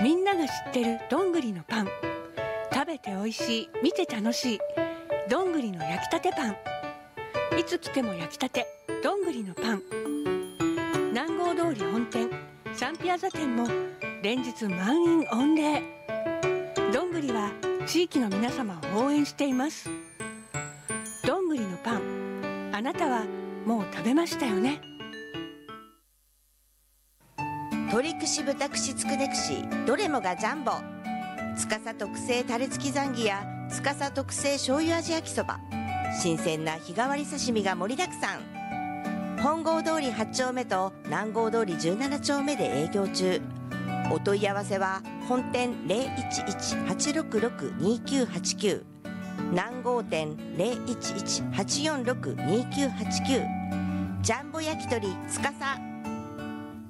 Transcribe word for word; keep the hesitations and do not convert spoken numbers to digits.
みんなが知ってるどんぐりのパン、食べておいしい、見て楽しいどんぐりの焼きたてパン。いつ来ても焼きたてどんぐりのパン。南郷通り本店サンピアザ店も連日満員御礼。どんぐりは地域の皆様を応援しています。どんぐりのパン、あなたはもう食べましたよね。 鶏串豚串つくね串どれもがジャンボ。司特製タレ付きザンギや司特製醤油味焼きそば、新鮮な日替わり刺身が盛りだくさん。本郷通りはち丁目と南郷通りじゅうなな丁目で営業中。お問い合わせは本店 ゼロいちいち はちろくろく にきゅうはちきゅう、南郷店 ゼロいちいち はちよんろく にきゅうはちきゅう、ジャンボ焼き鳥司。